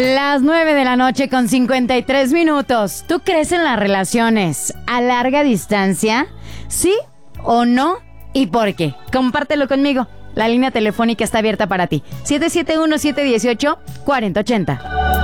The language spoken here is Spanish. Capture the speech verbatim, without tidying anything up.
Las nueve de la noche con cincuenta y tres minutos. ¿Tú crees en las relaciones a larga distancia? ¿Sí o no? ¿Y por qué? Compártelo conmigo. La línea telefónica está abierta para ti. siete siete uno, siete uno ocho, cuatro cero ocho cero.